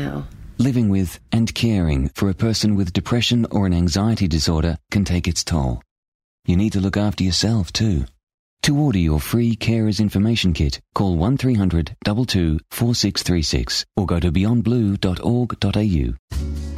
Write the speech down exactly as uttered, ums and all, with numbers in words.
now. Living with and caring for a person with depression or an anxiety disorder can take its toll. You need to look after yourself too. To order your free Carers Information Kit, call one three hundred two two four six three six or go to beyond blue dot org dot a u.